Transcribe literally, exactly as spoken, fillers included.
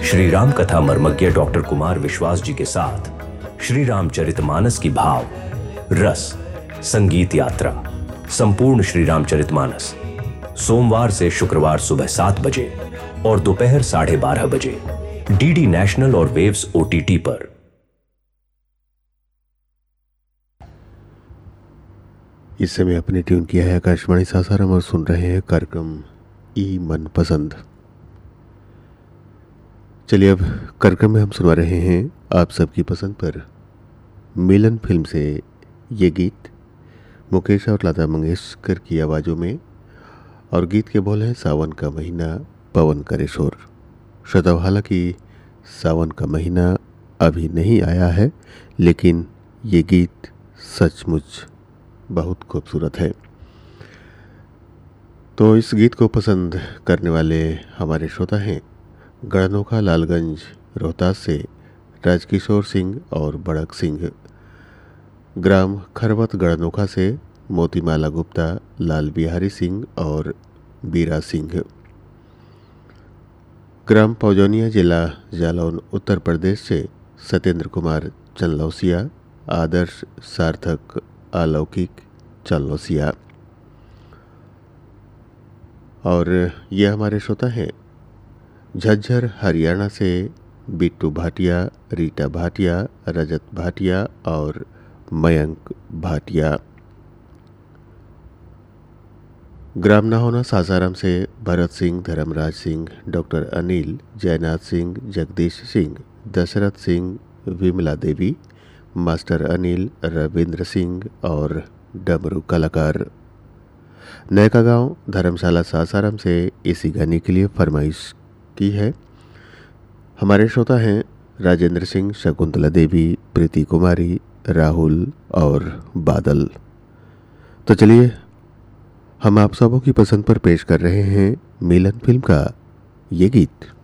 श्री राम कथा मर्मज्ञ डॉक्टर कुमार विश्वास जी के साथ श्री रामचरितमानस की भाव रस संगीत यात्रा संपूर्ण श्री रामचरितमानस सोमवार से शुक्रवार सुबह सात बजे और दोपहर साढ़े बारह बजे डीडी नेशनल और वेव्स ओटीटी पर। इस समय अपने ट्यून किया है आकाशवाणी सासाराम और सुन रहे हैं कार्यक्रम ई मन पसंद। चलिए अब कार्यक्रम में हम सुना रहे हैं आप सबकी पसंद पर मिलन फिल्म से ये गीत मुकेश और लता मंगेशकर की आवाज़ों में, और गीत के बोल हैं सावन का महीना पवन करे शोर। श्रोताओ, हालांकि सावन का महीना अभी नहीं आया है, लेकिन ये गीत सचमुच बहुत खूबसूरत है। तो इस गीत को पसंद करने वाले हमारे श्रोता हैं गढ़नोखा लालगंज रोहतास से राजकिशोर सिंह और बड़क सिंह, ग्राम खरवत गढ़नोखा से मोतीमाला गुप्ता, लाल बिहारी सिंह और बीरा सिंह, ग्राम पौजौनिया जिला जालौन उत्तर प्रदेश से सत्येंद्र कुमार चंदलौसिया, आदर्श सार्थक अलौकिक चंदलौसिया। और ये हमारे श्रोता हैं झज्जर हरियाणा से बिट्टू भाटिया, रीटा भाटिया, रजत भाटिया और मयंक भाटिया। ग्राम नाहोना सासाराम से भरत सिंह, धर्मराज सिंह, डॉक्टर अनिल, जयनाथ सिंह, जगदीश सिंह, दशरथ सिंह, विमला देवी, मास्टर अनिल, रविंद्र सिंह और डमरू कलाकार। नयका गांव धर्मशाला सासाराम से इसी गाने के लिए फरमाइश की है। हमारे श्रोता हैं राजेंद्र सिंह, शकुंतला देवी, प्रीति कुमारी, राहुल और बादल। तो चलिए हम आप सबों की पसंद पर पेश कर रहे हैं मिलन फिल्म का ये गीत।